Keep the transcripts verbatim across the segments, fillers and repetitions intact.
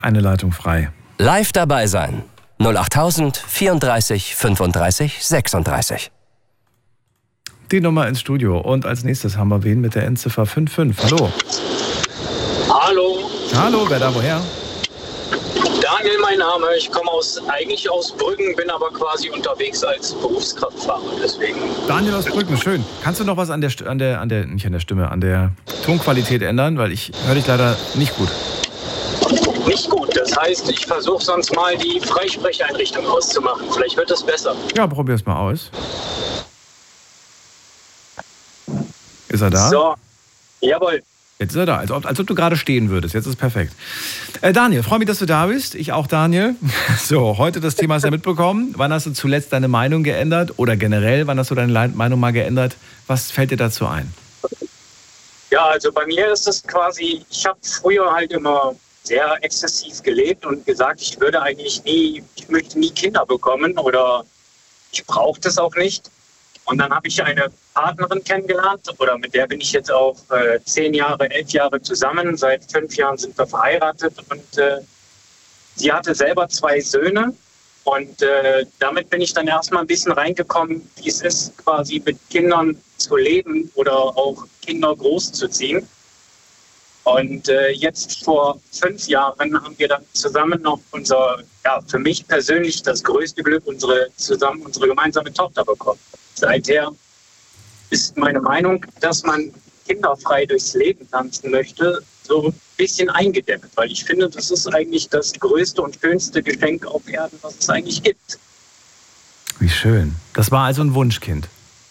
Eine Leitung frei. Live dabei sein. null achttausend vierunddreißig fünfunddreißig sechsunddreißig. Die Nummer ins Studio. Und als nächstes haben wir wen mit der Endziffer fünf fünf. Hallo. Hallo. Hallo, wer da woher? Daniel, mein Name. Ich komme aus, eigentlich aus Brüggen, bin aber quasi unterwegs als Berufskraftfahrer. Deswegen. Daniel aus Brüggen, schön. Kannst du noch was an der, an der, an der, nicht an der Stimme, an der Tonqualität ändern? Weil ich höre dich leider nicht gut. Nicht gut. Das heißt, ich versuche sonst mal die Freisprecheinrichtung auszumachen. Vielleicht wird es besser. Ja, probier's mal aus. Ist er da? So, jawohl. Jetzt ist er da, als ob, als ob du gerade stehen würdest. Jetzt ist perfekt. Äh, Daniel, freue mich, dass du da bist. Ich auch, Daniel. So, heute das Thema hast du ja mitbekommen. Wann hast du zuletzt deine Meinung geändert? Oder generell, wann hast du deine Meinung mal geändert? Was fällt dir dazu ein? Ja, also bei mir ist es quasi, ich habe früher halt immer sehr exzessiv gelebt und gesagt, ich würde eigentlich nie, ich möchte nie Kinder bekommen oder ich brauche das auch nicht. Und dann habe ich eine Partnerin kennengelernt oder mit der bin ich jetzt auch äh, zehn Jahre, elf Jahre zusammen. Seit fünf Jahren sind wir verheiratet und äh, sie hatte selber zwei Söhne und äh, damit bin ich dann erstmal ein bisschen reingekommen, wie es ist, quasi mit Kindern zu leben oder auch Kinder großzuziehen. Und äh, jetzt vor fünf Jahren haben wir dann zusammen noch unser, ja, für mich persönlich das größte Glück, unsere zusammen unsere gemeinsame Tochter bekommen. Seither ist meine Meinung, dass man kinderfrei durchs Leben tanzen möchte, so ein bisschen eingedämmt, weil ich finde, das ist eigentlich das größte und schönste Geschenk auf Erden, was es eigentlich gibt. Wie schön. Das war also ein Wunschkind.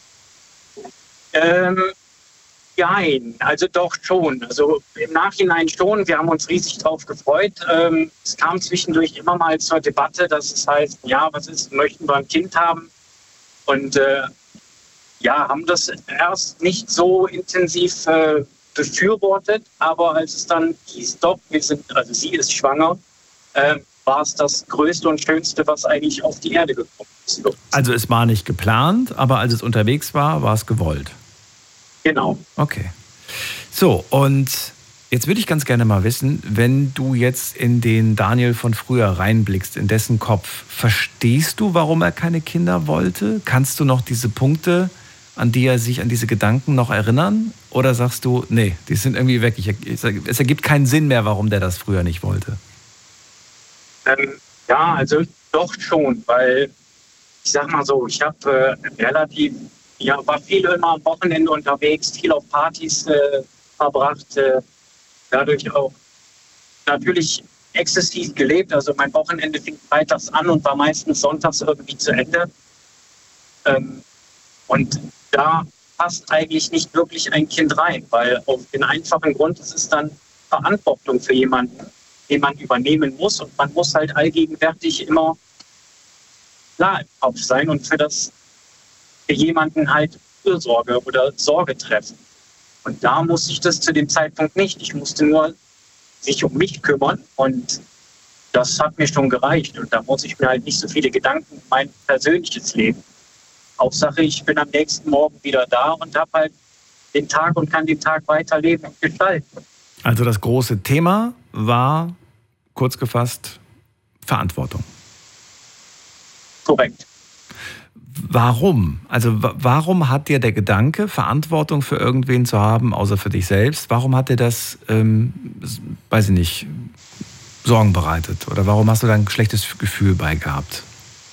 Ähm, nein, also doch schon. Also im Nachhinein schon. Wir haben uns riesig drauf gefreut. Ähm, es kam zwischendurch immer mal zur Debatte, dass es heißt, ja, was ist, möchten wir ein Kind haben? Und äh, ja, haben das erst nicht so intensiv äh, befürwortet, aber als es dann hieß, doch, wir sind, also sie ist schwanger, äh, war es das Größte und Schönste, was eigentlich auf die Erde gekommen ist. Also es war nicht geplant, aber als es unterwegs war, war es gewollt. Genau. Okay. So, und jetzt würde ich ganz gerne mal wissen, wenn du jetzt in den Daniel von früher reinblickst, in dessen Kopf, verstehst du, warum er keine Kinder wollte? Kannst du noch diese Punkte, an die er sich, an diese Gedanken noch erinnern? Oder sagst du, nee, die sind irgendwie weg. Ich, es ergibt keinen Sinn mehr, warum der das früher nicht wollte. Ähm, ja, also doch schon, weil ich sag mal so, ich habe äh, relativ, ja, war viel immer am Wochenende unterwegs, viel auf Partys äh, verbracht, äh, dadurch auch natürlich exzessiv gelebt. Also mein Wochenende fing freitags an und war meistens sonntags irgendwie zu Ende. Ähm, und da passt eigentlich nicht wirklich ein Kind rein, weil auf den einfachen Grund, es ist dann Verantwortung für jemanden, den man übernehmen muss. Und man muss halt allgegenwärtig immer klar im Kopf sein und für das für jemanden halt Fürsorge oder Sorge treffen. Und da musste ich das zu dem Zeitpunkt nicht. Ich musste nur sich um mich kümmern und das hat mir schon gereicht. Und da muss ich mir halt nicht so viele Gedanken um mein persönliches Leben. Hauptsache, ich bin am nächsten Morgen wieder da und habe halt den Tag und kann den Tag weiterleben und gestalten. Also das große Thema war, kurz gefasst, Verantwortung. Korrekt. Warum? Also warum hat dir der Gedanke, Verantwortung für irgendwen zu haben, außer für dich selbst, warum hat dir das, ähm, weiß ich nicht, Sorgen bereitet? Oder warum hast du da ein schlechtes Gefühl bei gehabt?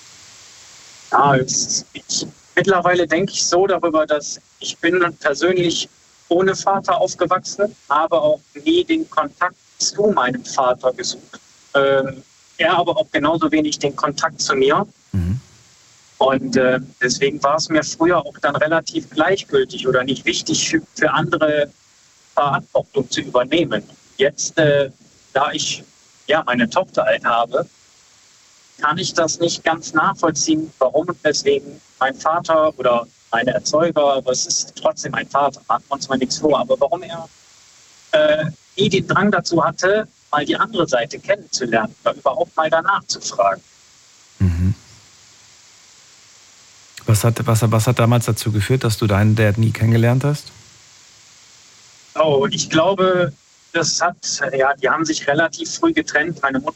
Ja, es, ich, mittlerweile denke ich so darüber, dass ich bin persönlich ohne Vater aufgewachsen, habe auch nie den Kontakt zu meinem Vater gesucht. Ähm, er aber auch genauso wenig den Kontakt zu mir. Mhm. Und äh, deswegen war es mir früher auch dann relativ gleichgültig oder nicht wichtig, für, für andere Verantwortung zu übernehmen. Jetzt, äh, da ich ja meine Tochter halt habe, kann ich das nicht ganz nachvollziehen, warum und weswegen mein Vater oder meine Erzeuger, aber es ist trotzdem mein Vater, machen wir uns mal nichts vor, aber warum er äh, nie den Drang dazu hatte, mal die andere Seite kennenzulernen oder überhaupt mal danach zu fragen. Mhm. Was hat, was, was hat damals dazu geführt, dass du deinen Dad nie kennengelernt hast? Oh, ich glaube, das hat, ja, die haben sich relativ früh getrennt. Meine Mutter